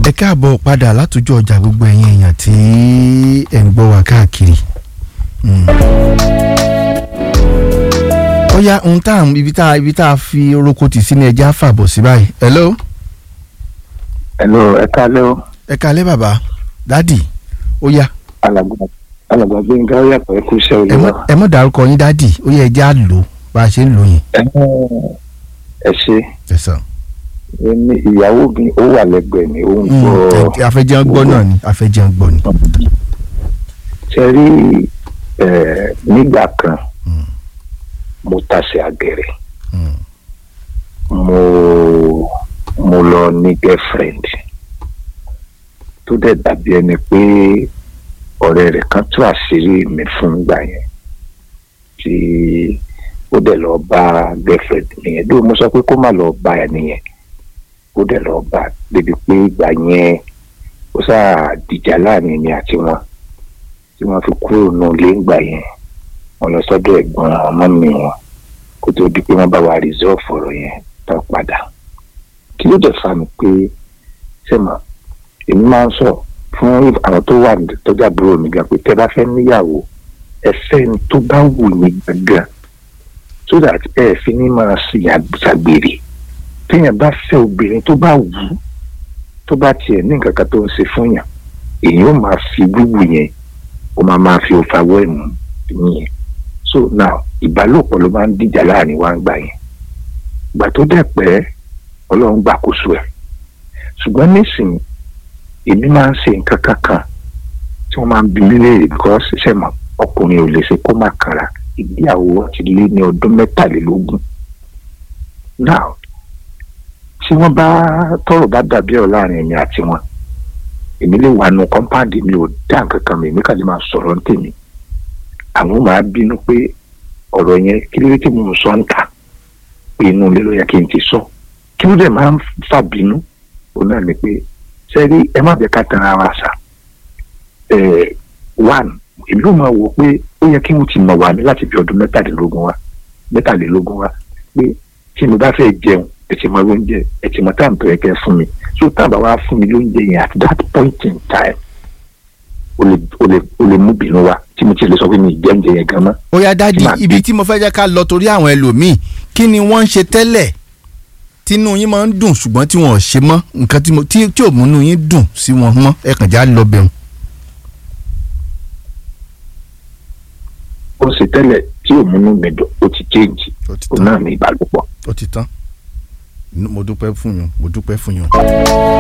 ẹ káàbọ̀ padà látòjú ọjà gbogbo ẹ̀yin èèyàn tí ẹ̀ ń gbọ́ wá káàkiri. ó yá ohun tá ibi tá a fi oroko tì sí ní ẹja fàbọ̀ sí báyìí. hello. ẹ káalẹ́ o. ẹ káalẹ́ bàbá dádì ó yá. alàgbà Gbénga ó yàtọ̀ ẹ kú iṣẹ́ olúwa. ẹ mọ̀ dárúkọ yín dádì ó yẹ ẹja lò bá a ṣe ń lò yín. ẹ ṣe. ẹ sàn. ní ìyàwó mi ó wà lẹ́gbẹ̀ẹ́ mi ó ń gbọ́. afẹ́jẹ́ ń gbọ́ náà ni afẹ́jẹ́ ń gbọ́ ni. ṣe rí nígbà kan mo tasẹ̀ àgẹ̀rẹ̀ mo lọ ní girlfriend tó dẹ̀ dàbí ẹni pé ọ̀rẹ́ rẹ̀ kan tú àṣírí mi fún gbà yẹn tí ó dẹ̀ lọ bá girlfriend mi yẹn dó mo sọ pé kó má lọ bá ẹ nìyẹn ó dẹ̀ lọ bá débi pé ìgbà yẹn ó sáà dìjà láàrin mi àti wọn tí wọ́n fi kúrò nù lé ńgbà yẹn wọ́n lọ sọ́dọ̀ ẹ̀gbọ́n ọmọ mi wọn kó tó di pé wọ́n bá wa resolve ọ̀rọ̀ yẹn tó padà kí ló dẹ̀ fa mi pé sẹ́mà èmi máa ń sọ fún àwọn tó wà tọ́jà búrò mi gan pé tẹ́ bá fẹ́ níyàwó ẹ fẹ́ ní tó bá wù yín gangan so that ẹ fi ní máa ṣàgbèrè téèyàn bá fẹ́ obìnrin tó bá wù ú tó bá tiẹ̀ ní nǹkan kan tó ń ṣe fún yàn èyàn ó máa fi wíwù yẹn ó máa fi òfàwọ́ ẹ̀mú yẹn so now ìbálòpọ̀ ló máa ń dìjà láàrin wa ń gbà yẹn ìgbà tó dẹ̀ pẹ́ ọlọ́run gbàkóso ẹ̀ ṣùgbọ́n nísìnyí èmi máa ń ṣe nǹkan kankan tí wọ́n máa ń bi mí léèrè because ṣiṣẹ́ mọ̀ ọkùnrin ò lè ṣe kó má kanra ìgbéyàwó ti lé ní ọdún 23 now tí wọ́n bá tọrọ bá dàbí ọ̀ láàrin èmi àti wọn èmi lè wà nù kọ́ńpáàdì mi ò dá nǹkan kan mi èmi kàn lè máa sọ̀rọ̀ ní tèmi àwọn máa bínú pé ọ̀rọ̀ yẹn kí ló dé tí mo sọ ń ta pé inú ilé ló yẹ kí n ti sọ kí ló dé máa ń fà bínú òun náà ni pé sẹ́rí ẹ má bẹ̀ ká tan ara ṣá one èmi ò máa wò pé ó yẹ kí wọ́n ti mọ̀ wá ní láti bí ọdún 23 wá pé tí mo bá fẹ́ jẹun ẹ ti mọ oúnjẹ ẹ ti mọ táàmù tó yẹ kẹ́ fún mi so táàbà wá fún mi lóúnjẹ yẹn at that point in time o lè mú bínú wá tí mo ti lè sọ pé mi jẹ oúnjẹ yẹn gan mọ́. ó yá dádì ibi tí mo fẹ́ jẹ́ ká lọ torí àwọn ẹlòmíì kí ni wọ́n ń ṣe tẹ́lẹ̀ tínú yín máa ń dùn ṣùgbọ́n tí wọ́n ò ṣe mọ́ nǹkan tí ò múnú yín dùn sí wọn mọ́ ẹ kàn já lọ bẹ̀rù. ó ṣe tẹ́lẹ̀ tí ò múnú mi dùn ó ti change ó náà ní ìbálòpọ̀. ó ti tán mo dúpẹ́ fún yín.